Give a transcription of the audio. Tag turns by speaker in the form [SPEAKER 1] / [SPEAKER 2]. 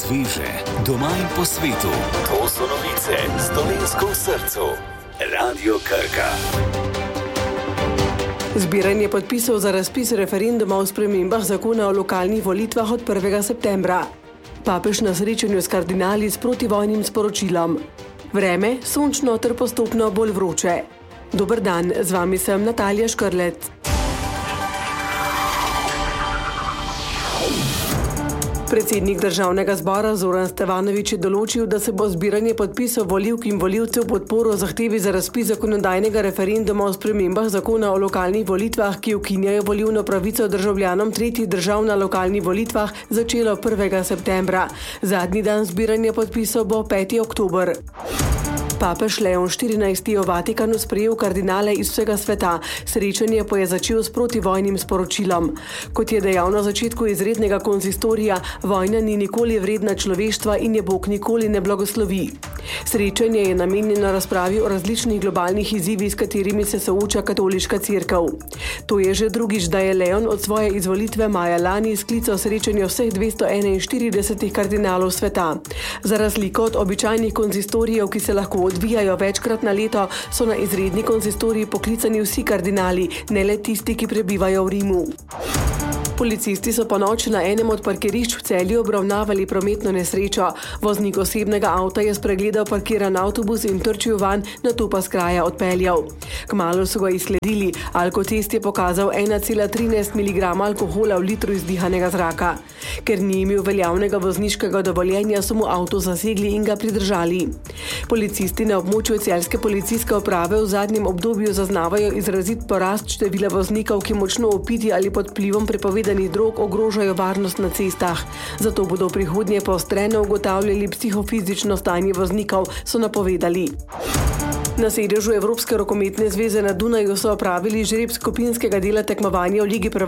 [SPEAKER 1] sveže, doma in po svetu. To so novice s Dolenjsko v srcu. Radio Krka.
[SPEAKER 2] Zbiranje podpisov za razpis referenduma o spremembah zakona o lokalnih volitvah od 1. septembra. Papež na srečanju s kardinali s protivojnim sporočilom. Vreme sončno ter postopno bolj vroče. Dober dan, z vami sem Natalija Škrlec. Predsednik državnega zbora Zoran Stevanović je določil, da se bo zbiranje podpisov volivk in volivcev podporo zahtevi za razpis zakonodajnega referenduma o spremembah zakona o lokalnih volitvah, ki ukinjajo volilno pravico državljanom tretjih držav na lokalnih volitvah, začelo 1. septembra. Zadnji dan zbiranja podpisov bo 5. oktober. Papež Leon XIV. Je v Vatikanu sprejel kardinale iz vsega sveta. Srečanje pa je začel s protivojnim sporočilom. Kot je dejal na začetku izrednega konzistorija, vojna ni nikoli vredna človeštva in je Bog nikoli ne blagoslovi. Srečanje je namenjeno razpravi o različnih globalnih izzivih, s katerimi se sooča katoliška cerkev. To je že drugič, da je Leon od svoje izvolitve maja lani sklical srečanje vseh 241 kardinalov sveta. Za razliko od običajnih konzistorijev, ki se lahko odvijajo večkrat na leto, so na izredni konzistoriji poklicani vsi kardinali, ne le tisti, ki prebivajo v Rimu. Policisti so ponoči na enem od parkirišč v Celju obravnavali prometno nesrečo. Voznik osebnega avta je spregledal parkiran avtobus in trčil vanj, nato pa s kraja odpeljal. Kmalu so ga izsledili. Alkotest je pokazal 1,13 mg alkohola v litru izdihanega zraka. Ker ni imel veljavnega vozniškega dovoljenja, so mu avto zasegli in ga pridržali. Policisti na območju celjske policijske uprave v zadnjem obdobju zaznavajo izrazit porast števila voznikov, ki močno opiti ali pod vplivom prepovedanih drog ogrožajo varnost na cestah. Zato bodo v prihodnje poostreno ugotavljali psihofizično stanje voznikov, so napovedali. Na sedežu Evropske rokometne zveze na Dunaju so opravili žreb skupinskega dela tekmovanja v Ligi prvakov